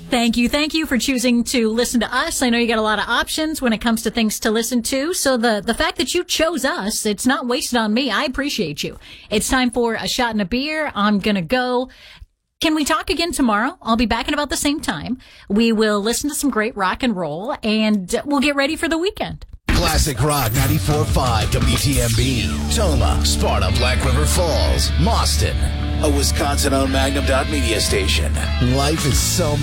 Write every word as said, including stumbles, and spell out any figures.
Thank you. Thank you for choosing to listen to us. I know you got a lot of options when it comes to things to listen to. So the, the fact that you chose us, it's not wasted on me. I appreciate you. It's time for a shot and a beer. I'm going to go. Can we talk again tomorrow? I'll be back at about the same time. We will listen to some great rock and roll, and we'll get ready for the weekend. Classic Rock ninety-four point five W T M B. Toma, Sparta, Black River Falls, Mauston. A Wisconsin-owned Magnum dot media station. Life is so